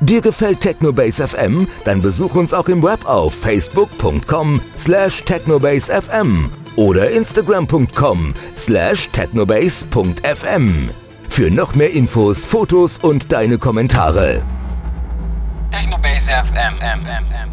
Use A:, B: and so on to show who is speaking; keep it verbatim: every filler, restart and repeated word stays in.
A: Dir gefällt Technobase F M? Dann besuch uns auch im Web auf facebook punkt com slash technobase f m oder instagram punkt com slash technobase punkt f m. Für noch mehr Infos, Fotos und deine Kommentare.
B: Technobase F M.